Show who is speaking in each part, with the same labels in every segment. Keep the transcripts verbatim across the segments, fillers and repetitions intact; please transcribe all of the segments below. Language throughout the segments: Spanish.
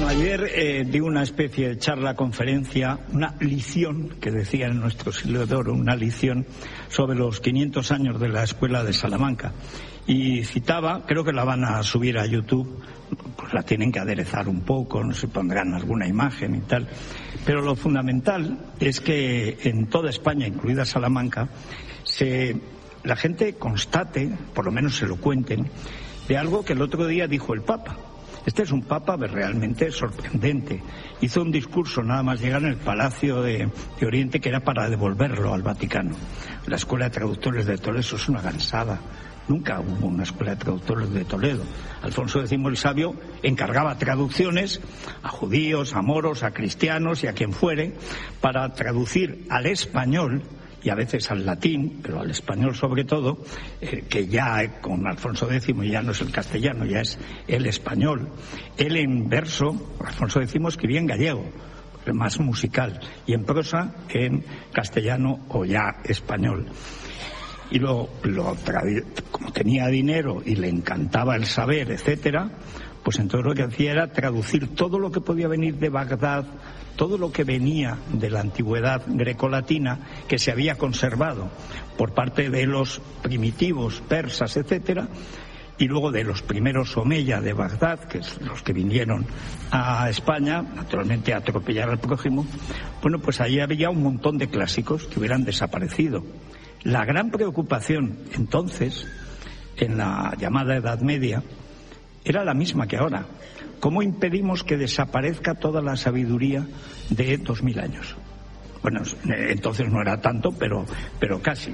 Speaker 1: Bueno, ayer eh, di una especie de charla, conferencia, una lición, que decía en nuestro siglo de oro, una lición sobre los quinientos años de la Escuela de Salamanca. Y citaba, creo que la van a subir a YouTube, pues la tienen que aderezar un poco, no se pondrán alguna imagen y tal. Pero lo fundamental es que en toda España, incluida Salamanca, se, la gente constate, por lo menos se lo cuenten, de algo que el otro día dijo el Papa. Este es un papa realmente sorprendente. Hizo un discurso nada más llegar en el Palacio de, de Oriente, que era para devolverlo al Vaticano. La Escuela de Traductores de Toledo es una gansada. Nunca hubo una Escuela de Traductores de Toledo. Alfonso décimo el Sabio encargaba traducciones a judíos, a moros, a cristianos y a quien fuere, para traducir al español y a veces al latín, pero al español sobre todo, eh, que ya con Alfonso décimo ya no es el castellano, ya es el español. Él en verso, Alfonso décimo escribía en gallego, más musical, y en prosa en castellano o ya español. Y lo, lo como tenía dinero y le encantaba el saber, etcétera, pues entonces lo que hacía era traducir todo lo que podía venir de Bagdad, todo lo que venía de la antigüedad grecolatina que se había conservado por parte de los primitivos persas, etcétera, y luego de los primeros omeya de Bagdad, que es los que vinieron a España, naturalmente a atropellar al prójimo. Bueno, pues ahí había un montón de clásicos que hubieran desaparecido. La gran preocupación entonces, en la llamada Edad Media, era la misma que ahora. ¿Cómo impedimos que desaparezca toda la sabiduría de dos mil años? Bueno, entonces no era tanto, pero, pero casi.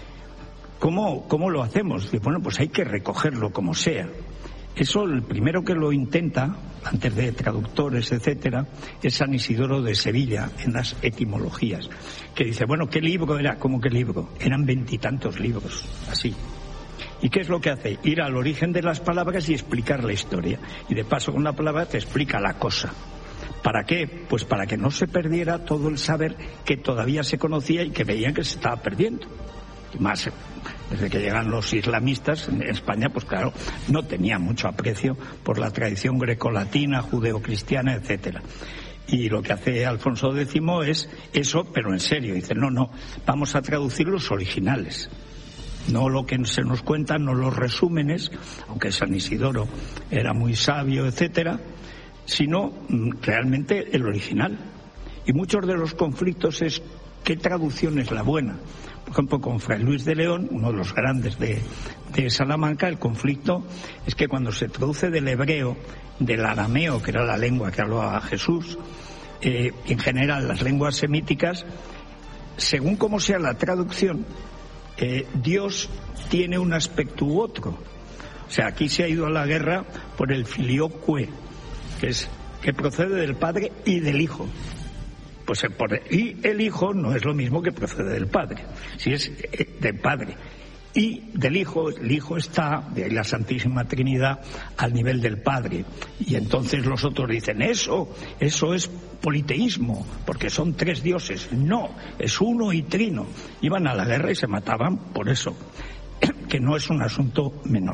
Speaker 1: ¿Cómo, cómo lo hacemos? Bueno, pues hay que recogerlo como sea. Eso, el primero que lo intenta, antes de traductores, etcétera, es San Isidoro de Sevilla, en las etimologías, que dice, bueno, ¿qué libro era? ¿Cómo qué libro? Eran veintitantos libros, así. ¿Y qué es lo que hace? Ir al origen de las palabras y explicar la historia. Y de paso con la palabra te explica la cosa. ¿Para qué? Pues para que no se perdiera todo el saber que todavía se conocía y que veían que se estaba perdiendo. Y más, desde que llegan los islamistas en España, pues claro, no tenía mucho aprecio por la tradición grecolatina, judeocristiana, etcétera. Y lo que hace Alfonso décimo es eso, pero en serio. Dice, no, no, vamos a traducir los originales. No lo que se nos cuentan, no los resúmenes, aunque San Isidoro era muy sabio, etcétera, sino realmente el original. Y muchos de los conflictos es qué traducción es la buena. Por ejemplo, con Fray Luis de León, uno de los grandes de, de Salamanca, el conflicto es que cuando se traduce del hebreo, del arameo, que era la lengua que hablaba Jesús, eh, en general las lenguas semíticas, según como sea la traducción, Eh, Dios tiene un aspecto u otro. O sea, aquí se ha ido a la guerra por el filioque, que es que procede del Padre y del Hijo. Pues el, por, y el Hijo no es lo mismo que procede del Padre. Si es eh, del Padre y del Hijo, el Hijo está, de ahí la Santísima Trinidad, al nivel del Padre. Y entonces los otros dicen, eso, eso es politeísmo, porque son tres dioses. No, es uno y trino. Iban a la guerra y se mataban por eso, que no es un asunto menor.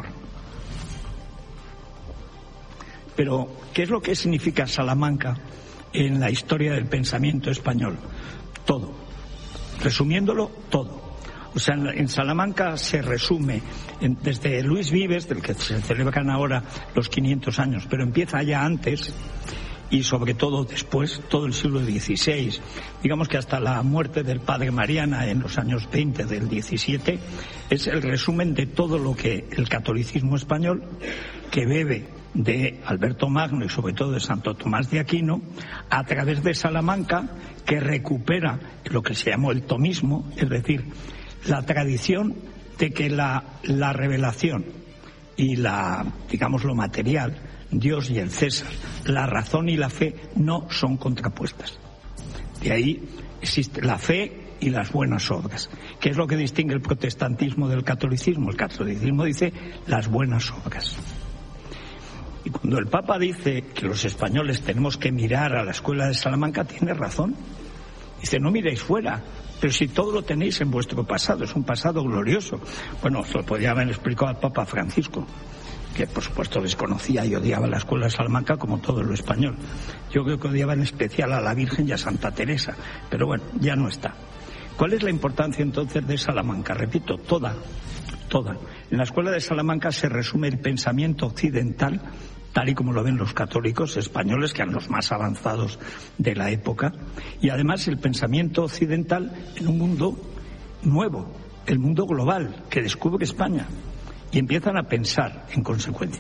Speaker 1: Pero, ¿qué es lo que significa Salamanca en la historia del pensamiento español? Todo. Resumiéndolo, todo. O sea, en Salamanca se resume en, desde Luis Vives, del que se celebran ahora los quinientos años, pero empieza ya antes y sobre todo después, todo el siglo dieciséis, digamos que hasta la muerte del padre Mariana en los años veinte del diecisiete, es el resumen de todo lo que el catolicismo español, que bebe de Alberto Magno y sobre todo de Santo Tomás de Aquino, a través de Salamanca, que recupera lo que se llamó el tomismo, es decir, la tradición de que la, la revelación y la, digamos, lo material, Dios y el César, la razón y la fe no son contrapuestas. De ahí existe la fe y las buenas obras. ¿Qué es lo que distingue el protestantismo del catolicismo? El catolicismo dice las buenas obras. Y cuando el Papa dice que los españoles tenemos que mirar a la escuela de Salamanca, tiene razón. Dice, no miréis fuera, pero si todo lo tenéis en vuestro pasado, es un pasado glorioso. Bueno, se lo podría haber explicado al Papa Francisco, que por supuesto desconocía y odiaba la escuela de Salamanca como todo lo español. Yo creo que odiaba en especial a la Virgen y a Santa Teresa, pero bueno, ya no está. ¿Cuál es la importancia entonces de Salamanca? Repito, toda, toda. En la escuela de Salamanca se resume el pensamiento occidental, tal y como lo ven los católicos españoles, que eran los más avanzados de la época, y además el pensamiento occidental en un mundo nuevo, el mundo global que descubre España, y empiezan a pensar en consecuencia.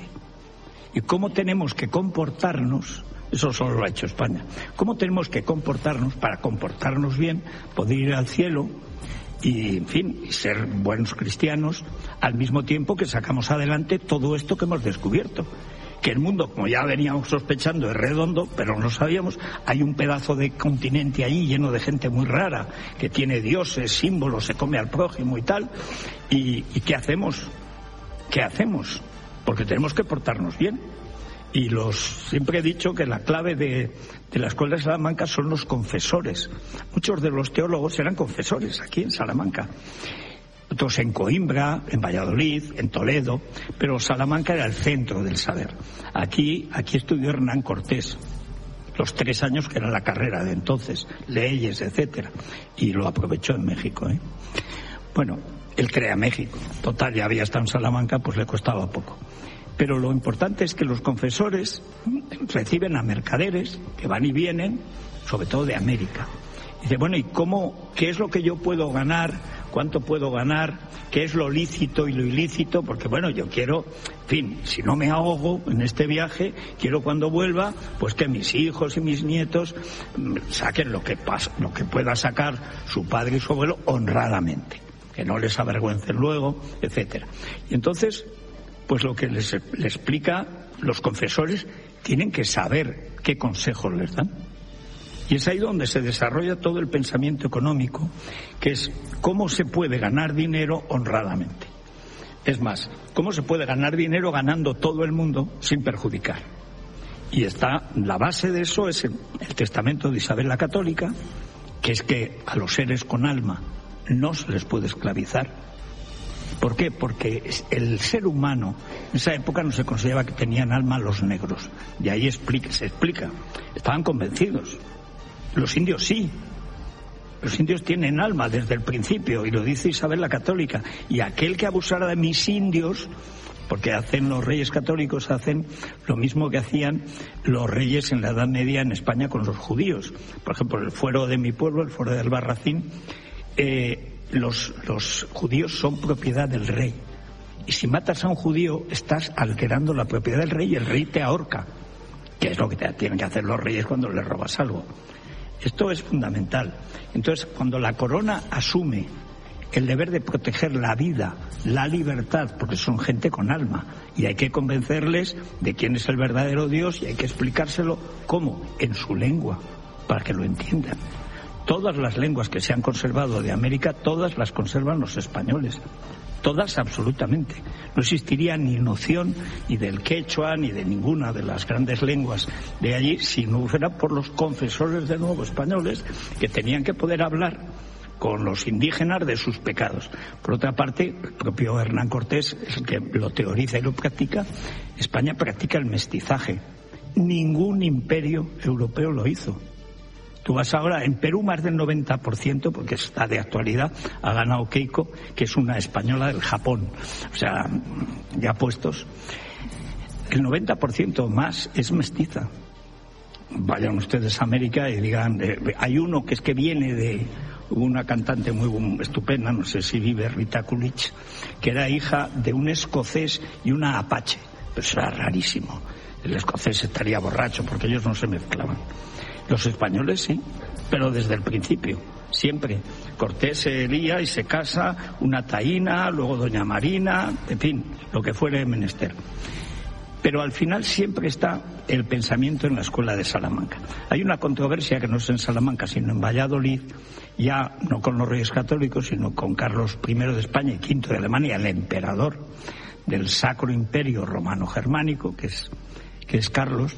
Speaker 1: ¿Y cómo tenemos que comportarnos? Eso solo lo ha hecho España. ¿Cómo tenemos que comportarnos para comportarnos bien, poder ir al cielo y, en fin, y ser buenos cristianos, al mismo tiempo que sacamos adelante todo esto que hemos descubierto? Que el mundo, como ya veníamos sospechando, es redondo, pero no lo sabíamos. Hay un pedazo de continente ahí lleno de gente muy rara, que tiene dioses, símbolos, se come al prójimo y tal. ¿Y, y qué hacemos? ¿Qué hacemos? Porque tenemos que portarnos bien. Y los siempre he dicho que la clave de, de la escuela de Salamanca son los confesores. Muchos de los teólogos eran confesores aquí en Salamanca. Otros en Coimbra, en Valladolid, en Toledo, pero Salamanca era el centro del saber. Aquí, aquí estudió Hernán Cortés, los tres años que era la carrera de entonces, leyes, etcétera, y lo aprovechó en México, ¿eh? Bueno, él crea México, total, ya había estado en Salamanca, pues le costaba poco. Pero lo importante es que los confesores reciben a mercaderes que van y vienen, sobre todo de América. Dice, bueno, ¿y cómo, qué es lo que yo puedo ganar? ¿Cuánto puedo ganar? ¿Qué es lo lícito y lo ilícito? Porque, bueno, yo quiero, en fin, si no me ahogo en este viaje, quiero cuando vuelva, pues que mis hijos y mis nietos saquen lo que pasa, lo que pueda sacar su padre y su abuelo honradamente, que no les avergüencen luego, etcétera. Y entonces, pues lo que les, les explica, los confesores tienen que saber qué consejos les dan. Y es ahí donde se desarrolla todo el pensamiento económico, que es cómo se puede ganar dinero honradamente. Es más, cómo se puede ganar dinero ganando todo el mundo sin perjudicar. Y está, la base de eso es el, el testamento de Isabel la Católica, que es que a los seres con alma no se les puede esclavizar. ¿Por qué? Porque el ser humano, en esa época no se consideraba que tenían alma los negros. De ahí explica, se explica. Estaban convencidos. Los indios sí. Los indios tienen alma desde el principio, y lo dice Isabel la Católica. Y aquel que abusara de mis indios, porque hacen los reyes católicos, hacen lo mismo que hacían los reyes en la Edad Media en España con los judíos. Por ejemplo, el fuero de mi pueblo, el fuero de Albarracín, eh, los, los judíos son propiedad del rey. Y si matas a un judío, estás alterando la propiedad del rey y el rey te ahorca, que es lo que te tienen que hacer los reyes cuando les robas algo. Esto es fundamental. Entonces, cuando la corona asume el deber de proteger la vida, la libertad, porque son gente con alma, y hay que convencerles de quién es el verdadero Dios, y hay que explicárselo, ¿cómo? En su lengua, para que lo entiendan. Todas las lenguas que se han conservado de América, todas las conservan los españoles. Todas, absolutamente. No existiría ni noción ni del quechua ni de ninguna de las grandes lenguas de allí si no fuera por los confesores de nuevo españoles, que tenían que poder hablar con los indígenas de sus pecados. Por otra parte, el propio Hernán Cortés es el que lo teoriza y lo practica. España practica el mestizaje. Ningún imperio europeo lo hizo. Tú vas ahora, en Perú más del noventa por ciento, porque está de actualidad, ha ganado Keiko, que es una española del Japón. O sea, ya puestos. El noventa por ciento más es mestiza. Vayan ustedes a América y digan, eh, hay uno que es que viene de una cantante muy estupenda, no sé si vive, Rita Coolidge, que era hija de un escocés y una apache. Pero eso era rarísimo. El escocés estaría borracho porque ellos no se mezclaban. Los españoles sí, pero desde el principio, siempre. Cortés se lía y se casa, una taína, luego doña Marina, en fin, lo que fuere menester. Pero al final siempre está el pensamiento en la escuela de Salamanca. Hay una controversia que no es en Salamanca, sino en Valladolid, ya no con los reyes católicos, sino con Carlos primero de España y quinto de Alemania, el emperador del Sacro Imperio Romano-Germánico, que es, que es Carlos.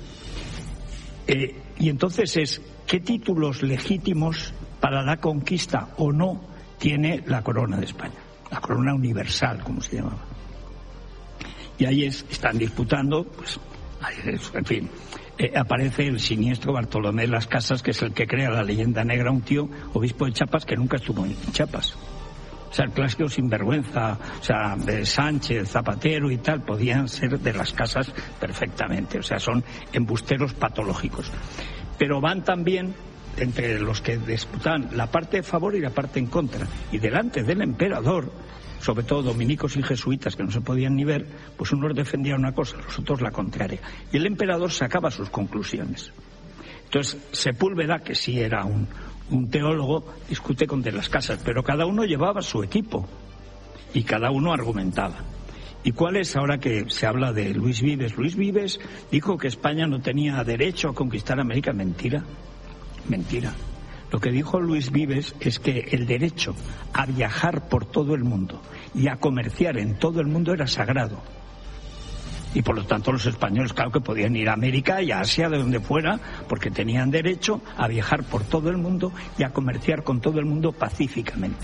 Speaker 1: Eh, y entonces es, ¿qué títulos legítimos para la conquista o no tiene la corona de España? La corona universal, como se llamaba. Y ahí es, están disputando, pues, en fin, eh, aparece el siniestro Bartolomé de las Casas, que es el que crea la leyenda negra, un tío, obispo de Chiapas, que nunca estuvo en Chiapas. O sea, el clásico sinvergüenza, o sea, de Sánchez, Zapatero y tal, podían ser de las Casas perfectamente. O sea, son embusteros patológicos. Pero van también entre los que disputan la parte a favor y la parte en contra. Y delante del emperador, sobre todo dominicos y jesuitas que no se podían ni ver, pues unos defendían una cosa, los otros la contraria. Y el emperador sacaba sus conclusiones. Entonces, Sepúlveda, que sí era un, un teólogo, discute con de las Casas, pero cada uno llevaba su equipo y cada uno argumentaba. ¿Y cuál es ahora que se habla de Luis Vives? Luis Vives dijo que España no tenía derecho a conquistar América. Mentira, mentira. Lo que dijo Luis Vives es que el derecho a viajar por todo el mundo y a comerciar en todo el mundo era sagrado. Y por lo tanto los españoles, claro que podían ir a América y a Asia, de donde fuera, porque tenían derecho a viajar por todo el mundo y a comerciar con todo el mundo pacíficamente.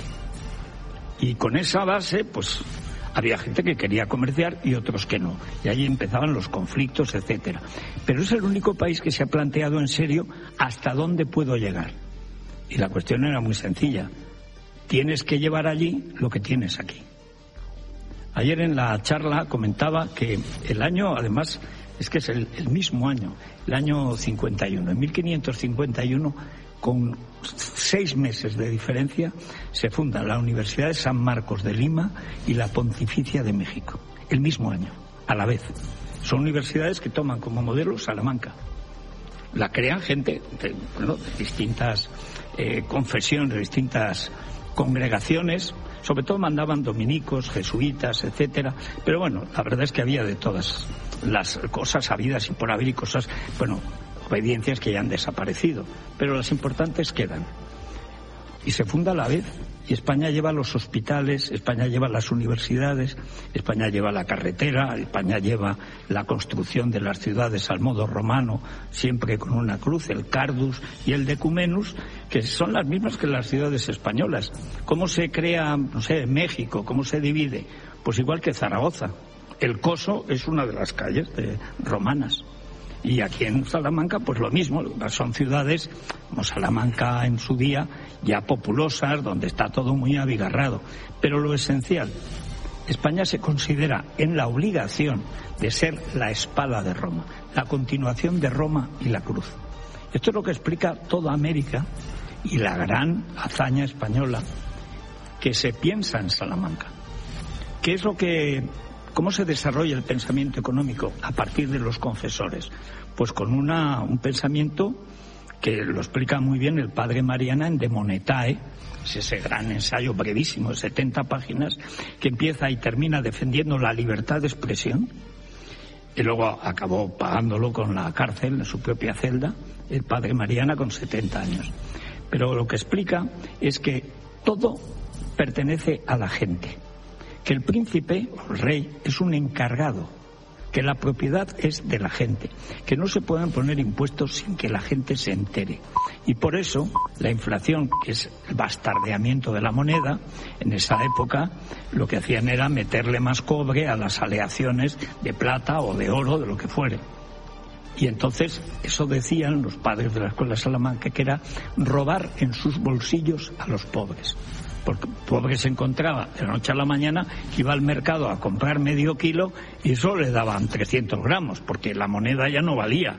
Speaker 1: Y con esa base, pues había gente que quería comerciar y otros que no. Y ahí empezaban los conflictos, etcétera. Pero es el único país que se ha planteado en serio hasta dónde puedo llegar. Y la cuestión era muy sencilla. Tienes que llevar allí lo que tienes aquí. Ayer en la charla comentaba que el año, además, es que es el, el mismo año, el año cincuenta y uno. En mil quinientos cincuenta y uno, con seis meses de diferencia, se funda la Universidad de San Marcos de Lima y la Pontificia de México. El mismo año, a la vez. Son universidades que toman como modelo Salamanca. La crean gente de, bueno, de distintas eh, confesiones, de distintas congregaciones. Sobre todo mandaban dominicos, jesuitas, etcétera. Pero bueno, la verdad es que había de todas las cosas habidas y por haber y cosas, bueno, obediencias que ya han desaparecido. Pero las importantes quedan. Y se funda a la vez. Y España lleva los hospitales, España lleva las universidades, España lleva la carretera, España lleva la construcción de las ciudades al modo romano, siempre con una cruz, el Cardus y el Decumenus, que son las mismas que las ciudades españolas. ¿Cómo se crea, no sé, México? ¿Cómo se divide? Pues igual que Zaragoza. El Coso es una de las calles de, romanas. Y aquí en Salamanca, pues lo mismo, son ciudades como Salamanca en su día, ya populosas, donde está todo muy abigarrado. Pero lo esencial, España se considera en la obligación de ser la espada de Roma, la continuación de Roma y la cruz. Esto es lo que explica toda América y la gran hazaña española que se piensa en Salamanca. ¿Qué es lo que... ¿Cómo se desarrolla el pensamiento económico a partir de los confesores? Pues con una, un pensamiento que lo explica muy bien el padre Mariana en De Monetae, es ese gran ensayo brevísimo de setenta páginas que empieza y termina defendiendo la libertad de expresión y luego acabó pagándolo con la cárcel en su propia celda, el padre Mariana con setenta años. Pero lo que explica es que todo pertenece a la gente, que el príncipe o el rey es un encargado, que la propiedad es de la gente, que no se pueden poner impuestos sin que la gente se entere. Y por eso la inflación, que es el bastardeamiento de la moneda, en esa época lo que hacían era meterle más cobre a las aleaciones de plata o de oro, de lo que fuere. Y entonces eso decían los padres de la Escuela de Salamanca, que era robar en sus bolsillos a los pobres. Porque el pobre se encontraba de la noche a la mañana, iba al mercado a comprar medio kilo y eso le daban trescientos gramos, porque la moneda ya no valía.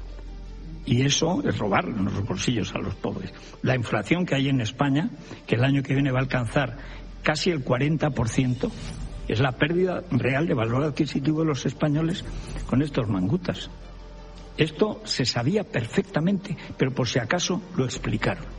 Speaker 1: Y eso es robar en los bolsillos a los pobres. La inflación que hay en España, que el año que viene va a alcanzar casi el cuarenta por ciento, es la pérdida real de valor adquisitivo de los españoles con estos mangutas. Esto se sabía perfectamente, pero por si acaso lo explicaron.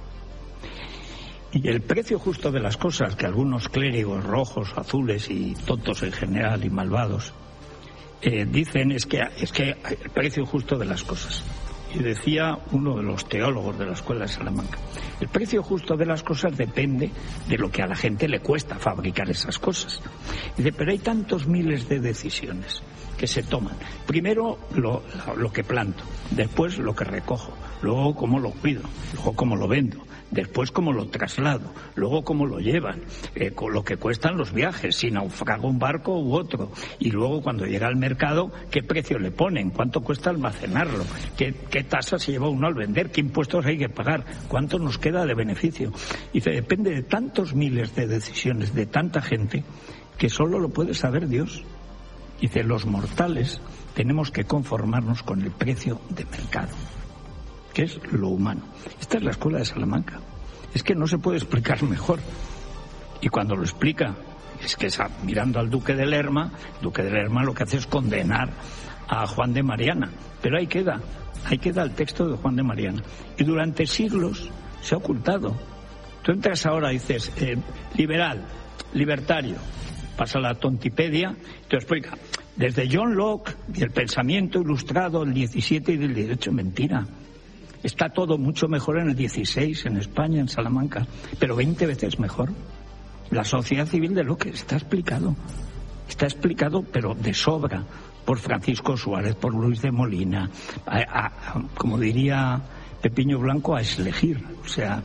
Speaker 1: Y el precio justo de las cosas, que algunos clérigos rojos, azules y tontos en general y malvados eh, dicen, es que, es que el precio justo de las cosas. Y decía uno de los teólogos de la Escuela de Salamanca, el precio justo de las cosas depende de lo que a la gente le cuesta fabricar esas cosas. Y dice, pero hay tantos miles de decisiones que se toman. Primero lo, lo que planto, después lo que recojo, luego cómo lo cuido, luego cómo lo vendo, después cómo lo traslado, luego cómo lo llevan, eh, con lo que cuestan los viajes, si naufraga un barco u otro, y luego cuando llega al mercado, qué precio le ponen, cuánto cuesta almacenarlo, qué, qué tasa se lleva uno al vender, qué impuestos hay que pagar, cuánto nos queda de beneficio. Y se depende de tantos miles de decisiones de tanta gente que solo lo puede saber Dios. Dice, los mortales tenemos que conformarnos con el precio de mercado, que es lo humano. Esta es la escuela de Salamanca. Es que no se puede explicar mejor. Y cuando lo explica, es que esa, mirando al duque de Lerma, el duque de Lerma lo que hace es condenar a Juan de Mariana. Pero ahí queda, ahí queda el texto de Juan de Mariana. Y durante siglos se ha ocultado. Tú entras ahora y dices, eh, liberal, libertario, pasa la Tontipedia, te explica. Desde John Locke y el pensamiento ilustrado del diecisiete y del dieciocho, mentira. Está todo mucho mejor en el dieciséis, en España, en Salamanca, pero veinte veces mejor. La sociedad civil de Locke está explicado. Está explicado, pero de sobra, por Francisco Suárez, por Luis de Molina, a, a, a, como diría Pepiño Blanco, a elegir. O sea,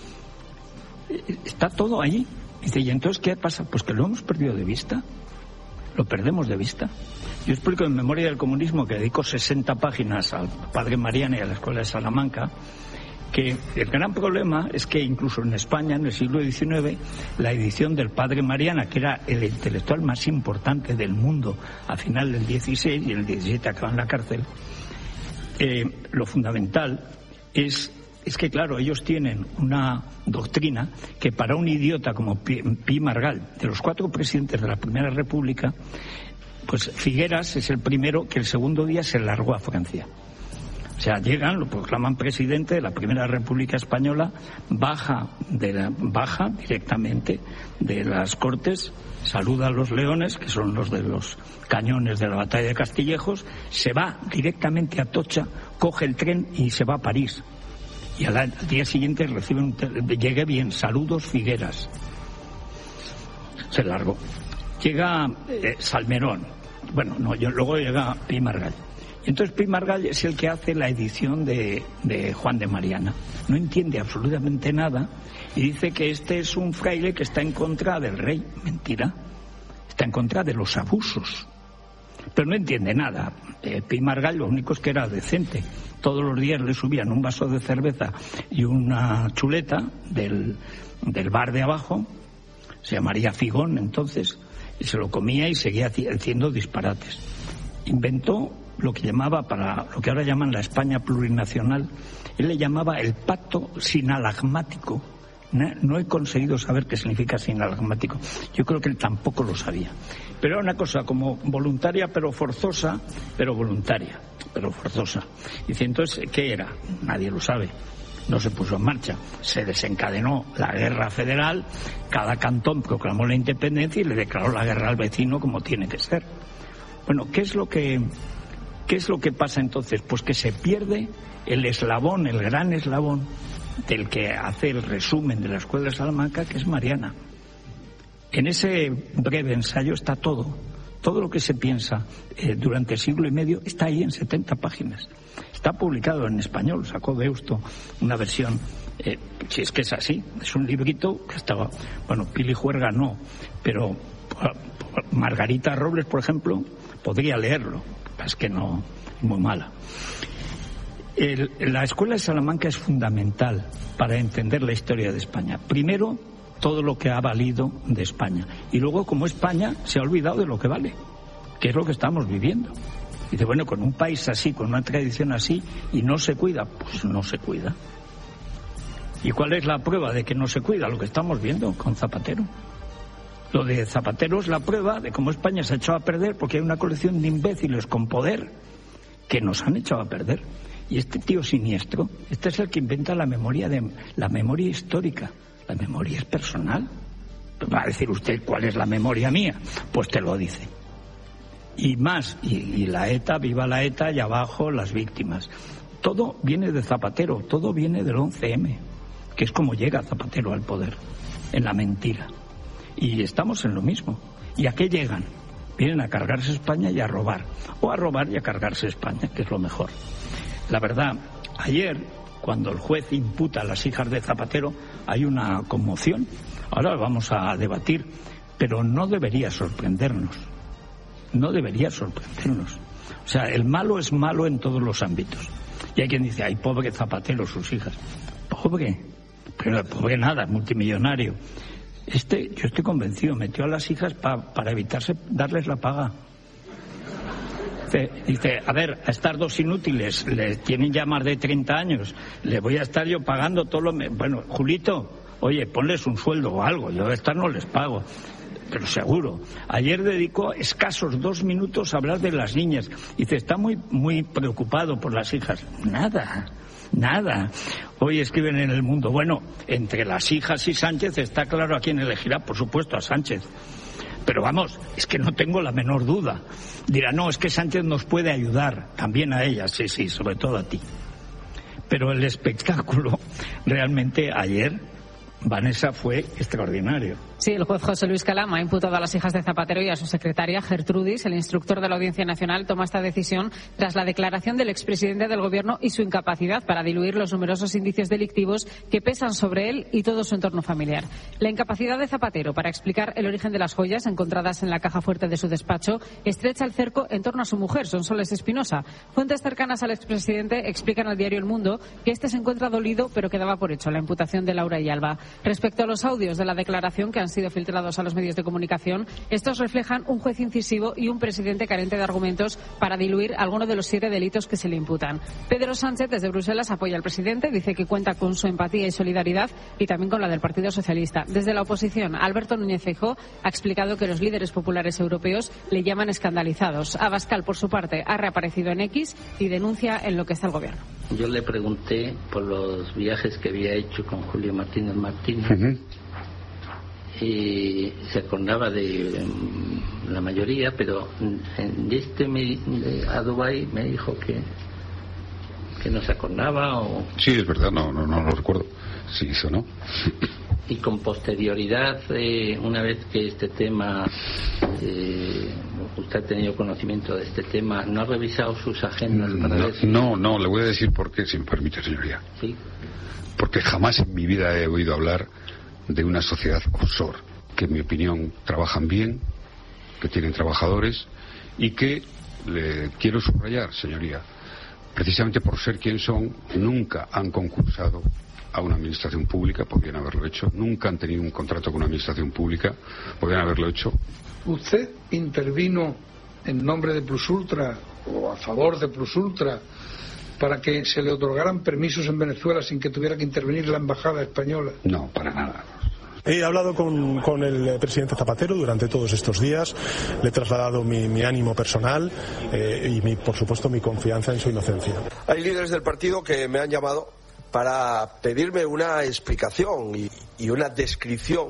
Speaker 1: está todo allí. Dice, ¿y entonces qué pasa? Pues que lo hemos perdido de vista. Lo perdemos de vista. Yo explico en Memoria del Comunismo, que dedico sesenta páginas al padre Mariana y a la Escuela de Salamanca, que el gran problema es que incluso en España, en el siglo diecinueve, la edición del padre Mariana, que era el intelectual más importante del mundo a final del dieciséis, y en el diecisiete acaba en la cárcel, eh, lo fundamental es... Es que, claro, ellos tienen una doctrina que para un idiota como Pi, Pi Margall, de los cuatro presidentes de la Primera República, pues Figueras es el primero que el segundo día se largó a Francia. O sea, llegan, lo proclaman presidente de la Primera República Española, baja, de la, baja directamente de las Cortes, saluda a los leones, que son los de los cañones de la batalla de Castillejos, se va directamente a Atocha, coge el tren y se va a París. Y al, al día siguiente recibe un... Llegué bien, saludos Figueras. Se largó. Llega eh, Salmerón. Bueno, no, yo, luego llega Pi Margall. Y entonces Pi Margall es el que hace la edición de, de Juan de Mariana. No entiende absolutamente nada y dice que este es un fraile que está en contra del rey. Mentira. Está en contra de los abusos. Pero no entiende nada. Eh, Pi Margall lo único es que era decente. Todos los días le subían un vaso de cerveza y una chuleta del, del bar de abajo, se llamaría Figón entonces, y se lo comía y seguía haciendo disparates. Inventó lo que llamaba, para lo que ahora llaman la España plurinacional, él le llamaba el pacto sinalagmático. No he conseguido saber qué significa sinalagmático. Yo creo que él tampoco lo sabía. Pero era una cosa como voluntaria, pero forzosa, pero voluntaria, pero forzosa. Dice, entonces, ¿qué era? Nadie lo sabe. No se puso en marcha. Se desencadenó la guerra federal, cada cantón proclamó la independencia y le declaró la guerra al vecino como tiene que ser. Bueno, ¿qué es lo que, qué es lo que pasa entonces? Pues que se pierde el eslabón, el gran eslabón, del que hace el resumen de la Escuela de Salamanca, que es Mariana. En ese breve ensayo está todo, todo lo que se piensa eh, durante siglo y medio está ahí en setenta páginas. Está publicado en español, sacó Deusto una versión, eh, si es que es así, es un librito que estaba, bueno, Pili Juerga no, pero Margarita Robles, por ejemplo, podría leerlo, es que no, es muy mala. El, la Escuela de Salamanca es fundamental para entender la historia de España. Primero, todo lo que ha valido de España. Y luego, como España se ha olvidado de lo que vale, que es lo que estamos viviendo. Dice, bueno, con un país así, con una tradición así, y no se cuida, pues no se cuida. ¿Y cuál es la prueba de que no se cuida? Lo que estamos viendo con Zapatero. Lo de Zapatero es la prueba de cómo España se ha echado a perder porque hay una colección de imbéciles con poder que nos han echado a perder. Y este tío siniestro, este es el que inventa la memoria de la memoria histórica. La memoria es personal. Va a decir usted cuál es la memoria mía, pues te lo dice. Y más, y, y la ETA, viva la ETA, y abajo las víctimas. Todo viene de Zapatero, todo viene del once eme, que es como llega Zapatero al poder, en la mentira. Y estamos en lo mismo. ¿Y a qué llegan? Vienen a cargarse España y a robar. O a robar y a cargarse España, que es lo mejor. La verdad, ayer, cuando el juez imputa a las hijas de Zapatero, hay una conmoción. Ahora vamos a debatir, pero no debería sorprendernos. No debería sorprendernos. O sea, el malo es malo en todos los ámbitos. Y hay quien dice, ay, pobre Zapatero, sus hijas. Pobre, pero pobre nada, multimillonario. Este, yo estoy convencido, metió a las hijas pa, para evitarse darles la paga. Dice, dice, a ver, a estas dos inútiles, le tienen ya más de treinta años, le voy a estar yo pagando todo lo... Me... Bueno, Julito, oye, ponles un sueldo o algo, yo a estas no les pago. Pero seguro. Ayer dedicó escasos dos minutos a hablar de las niñas. Dice, está muy, muy preocupado por las hijas. Nada. Nada. Hoy escriben en El Mundo, bueno, entre las hijas y Sánchez está claro a quién elegirá, por supuesto a Sánchez. Pero vamos, es que no tengo la menor duda. Dirá, no, es que Sánchez nos puede ayudar, también a ella, sí, sí, sobre todo a ti. Pero el espectáculo realmente ayer, Vanessa, fue extraordinario.
Speaker 2: Sí, el juez José Luis Calam ha imputado a las hijas de Zapatero y a su secretaria, Gertrudis. El instructor de la Audiencia Nacional toma esta decisión tras la declaración del expresidente del Gobierno y su incapacidad para diluir los numerosos indicios delictivos que pesan sobre él y todo su entorno familiar. La incapacidad de Zapatero para explicar el origen de las joyas encontradas en la caja fuerte de su despacho estrecha el cerco en torno a su mujer, Sonsoles Espinosa. Fuentes cercanas al expresidente explican al diario El Mundo que este se encuentra dolido, pero que daba por hecho la imputación de Laura y Alba. Respecto a los audios de la declaración que han sido filtrados a los medios de comunicación, estos reflejan un juez incisivo y un presidente carente de argumentos para diluir alguno de los siete delitos que se le imputan. Pedro Sánchez, desde Bruselas, apoya al presidente, dice que cuenta con su empatía y solidaridad y también con la del Partido Socialista. Desde la oposición, Alberto Núñez Feijóo ha explicado que los líderes populares europeos le llaman escandalizados. Abascal, por su parte, ha reaparecido en X y denuncia en lo que está el gobierno.
Speaker 3: Yo le pregunté por los viajes que había hecho con Julio Martínez Martínez. Uh-huh. Y se acordaba de um, la mayoría, pero en este me, de, a Dubái me dijo que que no se acordaba o...
Speaker 4: Sí, es verdad, no, no, no lo recuerdo si hizo, ¿no?
Speaker 3: Y con posterioridad, eh, una vez que este tema, eh, usted ha tenido conocimiento de este tema, ¿no ha revisado sus agendas para
Speaker 4: no,
Speaker 3: ver si...
Speaker 4: No, no, le voy a decir por qué, si me permite, señoría.
Speaker 3: Sí.
Speaker 4: Porque jamás en mi vida he oído hablar de una sociedad offshore, que en mi opinión trabajan bien, que tienen trabajadores y que, le quiero subrayar, señoría, precisamente por ser quien son, nunca han concursado a una administración pública, podrían haberlo hecho, nunca han tenido un contrato con una administración pública, podrían haberlo hecho.
Speaker 5: ¿Usted intervino en nombre de Plus Ultra o a favor de Plus Ultra para que se le otorgaran permisos en Venezuela sin que tuviera que intervenir la embajada española?
Speaker 4: No, para nada.
Speaker 6: He hablado con, con el presidente Zapatero durante todos estos días, le he trasladado mi, mi ánimo personal eh, y, mi, por supuesto, mi confianza en su inocencia.
Speaker 7: Hay líderes del partido que me han llamado para pedirme una explicación y, y una descripción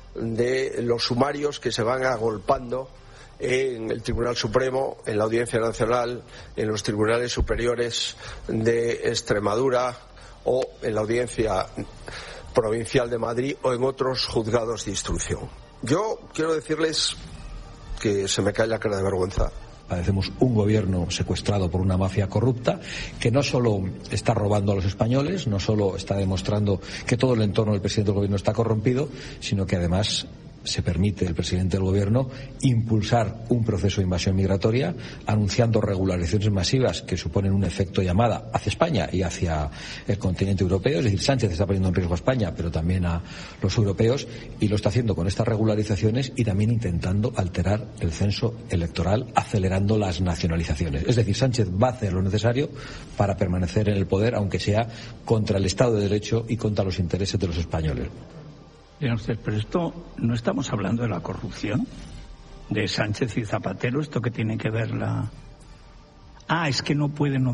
Speaker 7: de los sumarios que se van agolpando en el Tribunal Supremo, en la Audiencia Nacional, en los tribunales superiores de Extremadura o en la Audiencia Provincial de Madrid o en otros juzgados de instrucción. Yo quiero decirles que se me cae la cara de vergüenza.
Speaker 8: Padecemos un gobierno secuestrado por una mafia corrupta que no solo está robando a los españoles, no solo está demostrando que todo el entorno del presidente del gobierno está corrompido, sino que además se permite el presidente del gobierno impulsar un proceso de invasión migratoria anunciando regularizaciones masivas que suponen un efecto llamada hacia España y hacia el continente europeo. Es decir, Sánchez está poniendo en riesgo a España pero también a los europeos, y lo está haciendo con estas regularizaciones y también intentando alterar el censo electoral, acelerando las nacionalizaciones. Es decir, Sánchez va a hacer lo necesario para permanecer en el poder, aunque sea contra el Estado de Derecho y contra los intereses de los españoles.
Speaker 1: Bien, usted, pero esto no estamos hablando de la corrupción de Sánchez y Zapatero. ¿Esto qué tiene que ver la...? Ah, es que no pueden